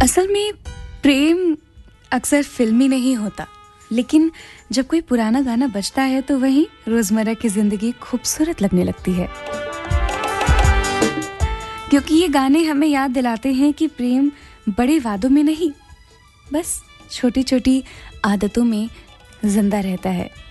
असल में प्रेम अक्सर फिल्मी नहीं होता, लेकिन जब कोई पुराना गाना बजता है तो वही रोजमर्रा की जिंदगी खूबसूरत लगने लगती है, क्योंकि ये गाने हमें याद दिलाते हैं कि प्रेम बड़े वादों में नहीं, बस छोटी छोटी आदतों में जिंदा रहता है।